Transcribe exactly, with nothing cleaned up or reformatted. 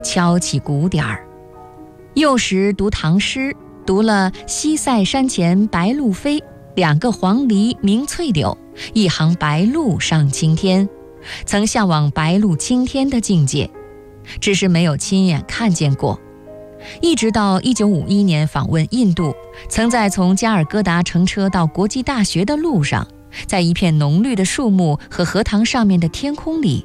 敲起鼓点儿。幼时读唐诗，读了西塞山前白鹭飞，两个黄鹂鸣翠柳，一行白鹭上青天，曾向往白鹭青天的境界，只是没有亲眼看见过。一直到一九五一年访问印度，曾在从加尔各答乘车到国际大学的路上，在一片浓绿的树木和荷塘上面的天空里，